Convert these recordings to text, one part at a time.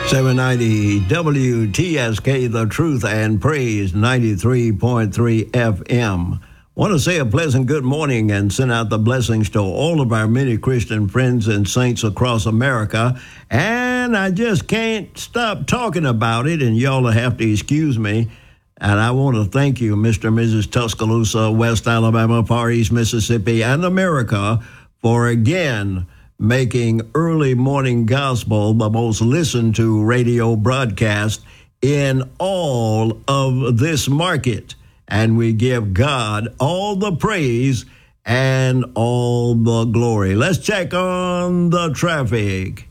790 WTSK, The Truth and Praise, 93.3 FM. Want to say a pleasant good morning and send out the blessings to all of our many Christian friends and saints across America. And I just can't stop talking about it, and y'all will have to excuse me. And I want to thank you, Mr. and Mrs. Tuscaloosa, West Alabama, Far East Mississippi, and America for again making Early Morning Gospel the most listened to radio broadcast in all of this market. And we give God all the praise and all the glory. Let's check on the traffic.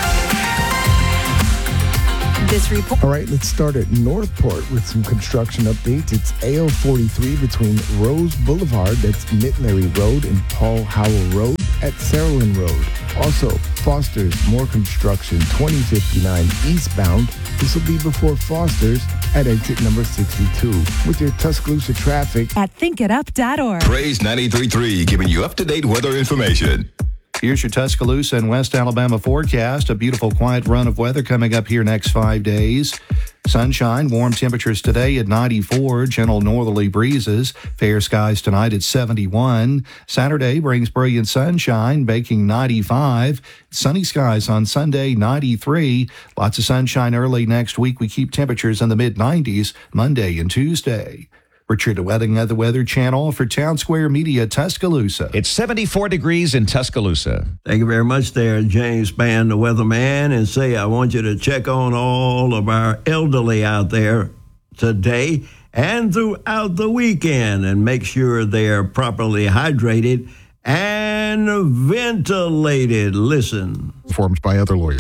This report. All right, let's start at Northport with some construction updates. It's AL 43 between Rose Boulevard, that's Mitlary Road, and Paul Howell Road at Saraland Road. Also, Foster's, more construction, 2059 eastbound. This will be before Foster's at exit number 62. With your Tuscaloosa traffic At thinkitup.org. Praise 93.3, giving you up-to-date weather information. Here's your Tuscaloosa and West Alabama forecast. A beautiful, quiet run of weather coming up here next 5 days. Sunshine, warm temperatures today at 94, gentle northerly breezes. Fair skies tonight at 71. Saturday brings brilliant sunshine, baking 95. Sunny skies on Sunday, 93. Lots of sunshine early next week. We keep temperatures in the mid-90s Monday and Tuesday. Richard Wedding of the Weather Channel for Town Square Media, Tuscaloosa. It's 74 degrees in Tuscaloosa. Thank you very much there, James Spann, the weatherman. And say, I want you to check on all of our elderly out there today and throughout the weekend and make sure they're properly hydrated and ventilated. Listen. Formed by other lawyers.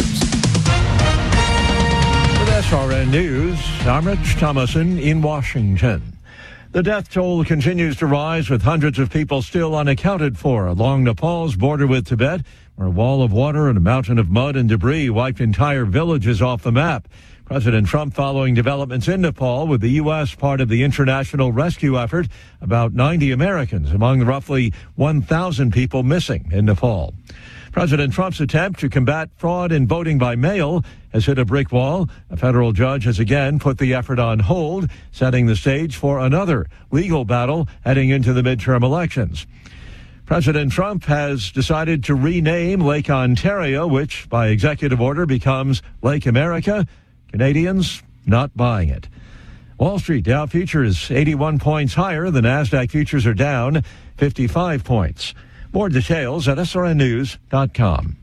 With SRN News, I'm Rich Thomason in Washington. The death toll continues to rise, with hundreds of people still unaccounted for along Nepal's border with Tibet, where a wall of water and a mountain of mud and debris wiped entire villages off the map. President Trump following developments in Nepal, with the U.S. part of the international rescue effort. About 90 Americans among the roughly 1,000 people missing in Nepal. President Trump's attempt to combat fraud in voting by mail has hit a brick wall. A federal judge has again put the effort on hold, setting the stage for another legal battle heading into the midterm elections. President Trump has decided to rename Lake Ontario, which by executive order becomes Lake America. Canadians not buying it. Wall Street Dow futures 81 points higher. The NASDAQ futures are down 55 points. More details at srnnews.com.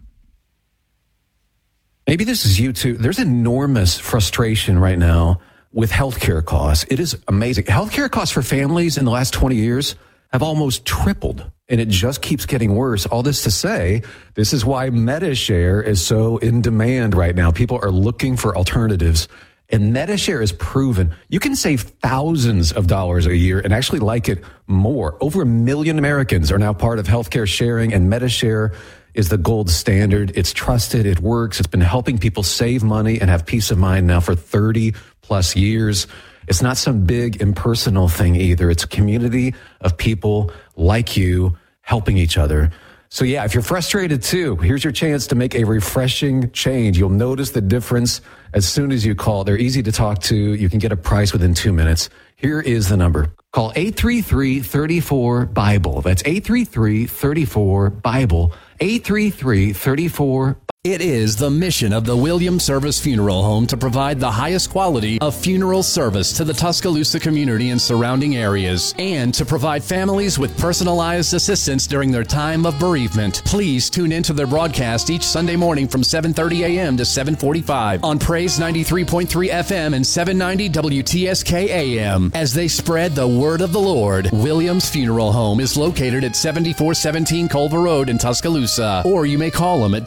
Maybe this is you too. There's enormous frustration right now with healthcare costs. It is amazing. Healthcare costs for families in the last 20 years have almost tripled, and it just keeps getting worse. All this to say, this is why MediShare is so in demand right now. People are looking for alternatives. And MediShare is proven you can save thousands of dollars a year and actually like it more. Over 1 million Americans are now part of healthcare sharing, and MediShare is the gold standard. It's trusted. It works. It's been helping people save money and have peace of mind now for 30 plus years. It's not some big impersonal thing either. It's a community of people like you helping each other. So yeah, if you're frustrated too, here's your chance to make a refreshing change. You'll notice the difference as soon as you call. They're easy to talk to. You can get a price within 2 minutes. Here is the number. Call 833-34-BIBLE. That's 833-34-BIBLE. 833-34-BIBLE. It is the mission of the Williams Service Funeral Home to provide the highest quality of funeral service to the Tuscaloosa community and surrounding areas, and to provide families with personalized assistance during their time of bereavement. Please tune into their broadcast each Sunday morning from 7:30 a.m. to 7:45 on Praise 93.3 FM and 790 WTSK AM as they spread the word of the Lord. Williams Funeral Home is located at 7417 Culver Road in Tuscaloosa, or you may call them at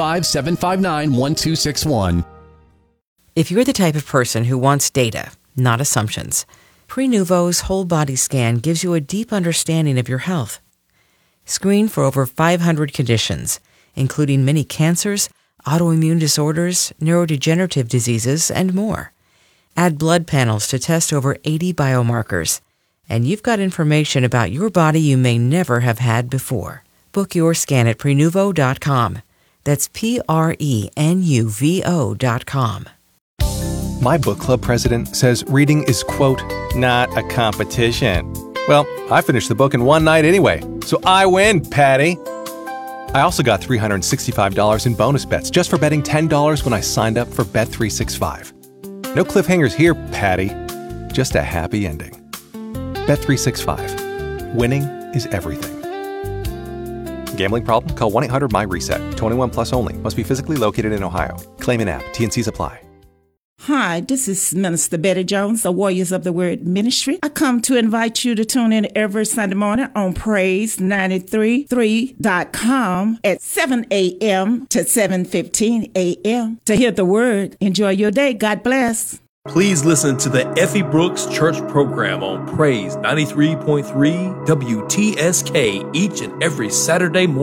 205-759-1261. If you're the type of person who wants data, not assumptions, Prenuvo's whole body scan gives you a deep understanding of your health. Screen for over 500 conditions, including many cancers, autoimmune disorders, neurodegenerative diseases, and more. Add blood panels to test over 80 biomarkers, and you've got information about your body you may never have had before. Book your scan at Prenuvo.com. That's PRENUVO.com. My book club president says reading is, quote, not a competition. Well, I finished the book in one night anyway, so I win, Patty. I also got $365 in bonus bets just for betting $10 when I signed up for Bet365. No cliffhangers here, Patty. Just a happy ending. Bet365. Winning is everything. Gambling problem? Call 1-800-MY-RESET. 21 plus only. Must be physically located in Ohio. Claim in app. T&Cs apply. Hi, this is Minister Betty Jones, the Warriors of the Word Ministry. I come to invite you to tune in every Sunday morning on Praise933.com at 7 a.m. to 7:15 a.m. to hear the Word. Enjoy your day. God bless. Please listen to the Effie Brooks Church program on Praise 93.3 WTSK each and every Saturday morning.